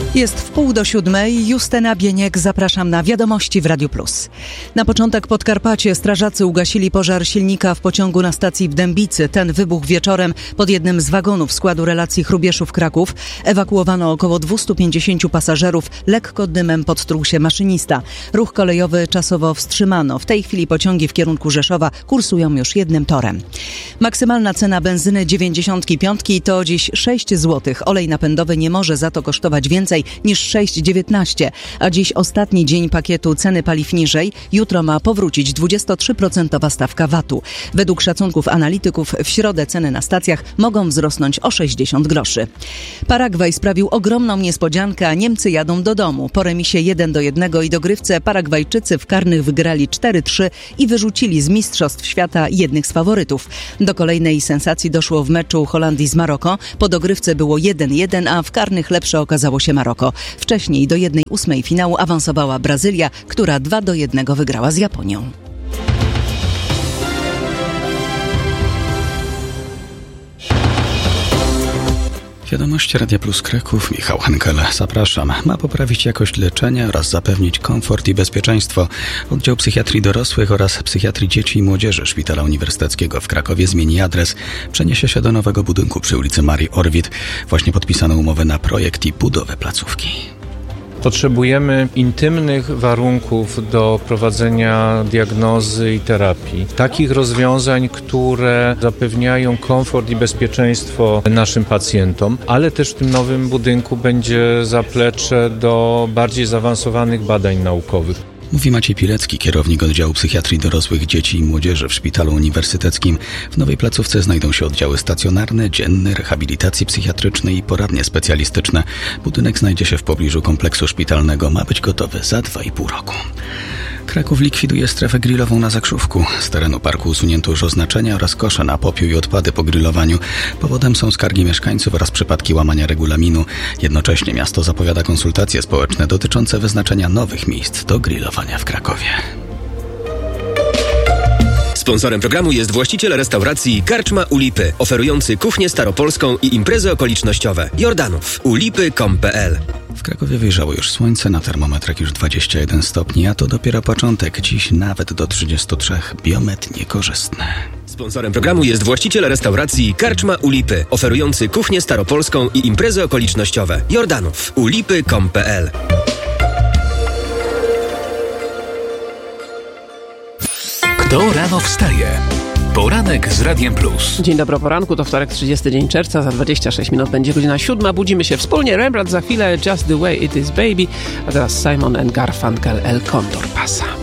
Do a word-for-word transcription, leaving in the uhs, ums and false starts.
Jest w pół do siódmej. Justyna Bieniek, zapraszam na Wiadomości w Radiu Plus. Na początek Podkarpacie strażacy ugasili pożar silnika w pociągu na stacji w Dębicy. Ten wybuchł wieczorem pod jednym z wagonów składu relacji Chrubieszów-Kraków. Ewakuowano około dwieście pięćdziesiąt pasażerów. Lekko dymem podtruł się maszynista. Ruch kolejowy czasowo wstrzymano. W tej chwili pociągi w kierunku Rzeszowa kursują już jednym torem. Maksymalna cena benzyny dziewięćdziesiątki piątki to dziś sześć złotych. Olej napędowy nie może za to kosztować więcej niż sześć dziewiętnaście, a dziś ostatni dzień pakietu ceny paliw niżej. Jutro ma powrócić dwudziestotrzyprocentowa stawka vatu. Według szacunków analityków w środę ceny na stacjach mogą wzrosnąć o sześćdziesiąt groszy. Paragwaj sprawił ogromną niespodziankę, a Niemcy jadą do domu. Po remisie jeden do jednego i dogrywce Paragwajczycy w karnych wygrali cztery trzy i wyrzucili z Mistrzostw Świata jednych z faworytów. Do kolejnej sensacji doszło w meczu Holandii z Maroko. Po dogrywce było jeden jeden, a w karnych lepsze okazało się Maroko. Wcześniej do jednej ósmej finału awansowała Brazylia, która dwa do jednego wygrała z Japonią. Wiadomości Radia Plus Kraków, Michał Henkel. Zapraszam. Ma poprawić jakość leczenia oraz zapewnić komfort i bezpieczeństwo. Oddział Psychiatrii Dorosłych oraz Psychiatrii Dzieci i Młodzieży Szpitala Uniwersyteckiego w Krakowie zmieni adres. Przeniesie się do nowego budynku przy ulicy Marii Orwid. Właśnie podpisano umowę na projekt i budowę placówki. Potrzebujemy intymnych warunków do prowadzenia diagnozy i terapii. Takich rozwiązań, które zapewniają komfort i bezpieczeństwo naszym pacjentom, ale też w tym nowym budynku będzie zaplecze do bardziej zaawansowanych badań naukowych. Mówi Maciej Pilecki, kierownik Oddziału Psychiatrii Dorosłych, Dzieci i Młodzieży w Szpitalu Uniwersyteckim. W nowej placówce znajdą się oddziały stacjonarne, dzienne, rehabilitacji psychiatrycznej i poradnie specjalistyczne. Budynek znajdzie się w pobliżu kompleksu szpitalnego. Ma być gotowy za dwa i pół roku. Kraków likwiduje strefę grillową na Zakrzówku. Z terenu parku usunięto już oznaczenia oraz kosze na popiół i odpady po grillowaniu. Powodem są skargi mieszkańców oraz przypadki łamania regulaminu. Jednocześnie miasto zapowiada konsultacje społeczne dotyczące wyznaczenia nowych miejsc do grillowania w Krakowie. Sponsorem programu jest właściciel restauracji Karczma u Lipy, oferujący kuchnię staropolską i imprezy okolicznościowe. Jordanów. ulipy kropka com kropka p l. W Krakowie wyjrzało już słońce, na termometrach już dwadzieścia jeden stopni, a to dopiero początek. Dziś nawet do trzydziestu trzech, biometr niekorzystny. Sponsorem programu jest właściciel restauracji Karczma u Lipy, oferujący kuchnię staropolską i imprezy okolicznościowe. Jordanów. ulipy kropka com kropka p l. Kto rano wstaje? Poranek z Radiem Plus. Dzień dobry, o poranku, to wtorek, trzydziesty dzień czerwca, za dwadzieścia sześć minut będzie godzina siódma. Budzimy się wspólnie, Rembrandt za chwilę, Just the Way It Is Baby, a teraz Simon and Garfunkel, El Condor Pasa.